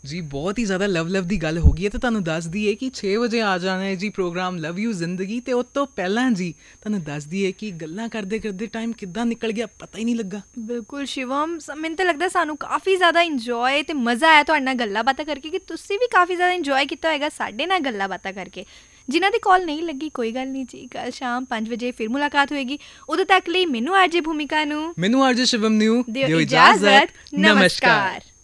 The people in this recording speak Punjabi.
ਜੀ ਬਹੁਤ ਹੀ ਜ਼ਿਆਦਾ ਲਵ ਦੀ ਗੱਲ ਹੋ ਗਈ ਹੈ ਤੇ ਤੁਹਾਨੂੰ ਦੱਸ ਦਈਏ ਕਿ 6 ਵਜੇ ਆ ਜਾਣਾ ਹੈ ਜੀ ਪ੍ਰੋਗਰਾਮ ਲਵ ਯੂ ਜ਼ਿੰਦਗੀ। ਤੇ ਉਸ ਤੋਂ ਪਹਿਲਾਂ ਜੀ ਤੁਹਾਨੂੰ ਦੱਸ ਦਈਏ ਕਿ ਗੱਲਾਂ ਕਰਦੇ ਕਰਦੇ ਟਾਈਮ ਕਿੱਦਾਂ ਨਿਕਲ ਗਿਆ ਪਤਾ ਹੀ ਨਹੀਂ ਲੱਗਾ। ਬਿਲਕੁਲ ਸ਼ਿਵਮ, ਮੈਨੂੰ ਤਾਂ ਲੱਗਦਾ ਸਾਨੂੰ ਕਾਫੀ ਜ਼ਿਆਦਾ ਇੰਜੋਏ ਤੇ ਮਜ਼ਾ ਆਇਆ ਤੁਹਾਡੇ ਨਾਲ ਗੱਲਾਂ ਬਾਤਾਂ ਕਰਕੇ, ਕਿ ਤੁਸੀਂ ਵੀ ਕਾਫੀ ਜ਼ਿਆਦਾ ਇੰਜੋਏ ਕੀਤਾ ਹੋਏਗਾ ਸਾਡੇ ਨਾਲ ਗੱਲਾਂ ਬਾਤਾਂ ਕਰਕੇ। ਜਿਨ੍ਹਾਂ ਦੀ ਕਾਲ ਨਹੀਂ ਲੱਗੀ ਕੋਈ ਗੱਲ ਨਹੀਂ ਜੀ, ਕੱਲ ਸ਼ਾਮ 5 ਵਜੇ ਫਿਰ ਮੁਲਾਕਾਤ ਹੋਏਗੀ। ਉਦੋਂ ਤੱਕ ਲਈ ਮੈਨੂੰ ਆਰਜੇ ਭੂਮਿਕਾ ਨੂੰ, ਮੈਨੂੰ ਆਰਜੇ ਸ਼ਿਵਮ ਨੂੰ ਦਿਓ ਇਜਾਜ਼ਤ। ਨਮਸਕਾਰ।